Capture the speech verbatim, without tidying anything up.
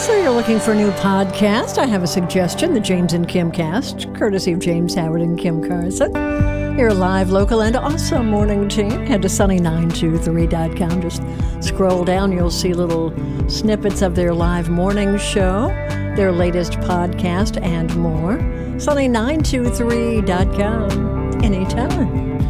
So you're looking for a new podcast? I have a suggestion, the James and Kim Cast, courtesy of James Howard and Kim Carson. Your live, local, and awesome morning team. Head to sunny nine two three dot com. Just scroll down. You'll see little snippets of their live morning show, their latest podcast, and more. sunny nine two three dot com. Anytime.